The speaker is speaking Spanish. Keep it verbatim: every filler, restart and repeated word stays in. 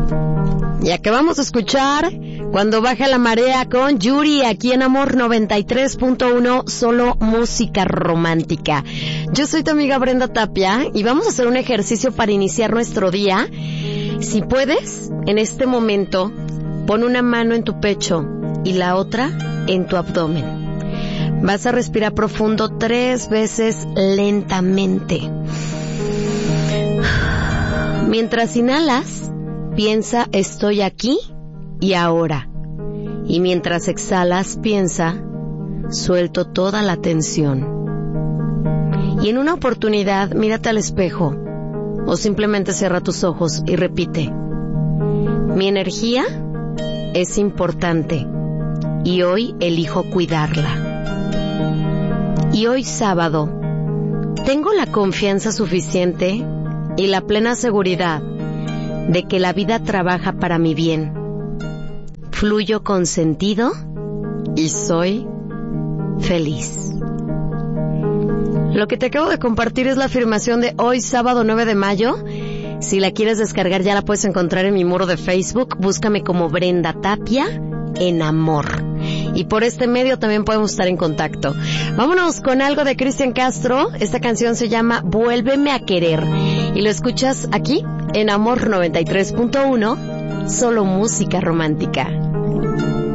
Y acabamos de escuchar Cuando baja la marea con Yuri, aquí en Amor noventa y tres punto uno, solo música romántica. Yo soy tu amiga Brenda Tapia y vamos a hacer un ejercicio para iniciar nuestro día. Si puedes, en este momento, pon una mano en tu pecho y la otra en tu abdomen. Vas a respirar profundo tres veces lentamente. Mientras inhalas, piensa estoy aquí y ahora. Y mientras exhalas, piensa suelto toda la tensión. Y en una oportunidad, mírate al espejo o simplemente cierra tus ojos y repite: mi energía es importante y hoy elijo cuidarla. Y hoy sábado, tengo la confianza suficiente y la plena seguridad de que la vida trabaja para mi bien. Fluyo con sentido y soy feliz. Lo que te acabo de compartir es la afirmación de hoy, sábado nueve de mayo. Si la quieres descargar, ya la puedes encontrar en mi muro de Facebook. Búscame como Brenda Tapia en Amor. Y por este medio también podemos estar en contacto. Vámonos con algo de Cristian Castro. Esta canción se llama Vuélveme a querer. Y lo escuchas aquí en Amor noventa y tres punto uno, solo música romántica.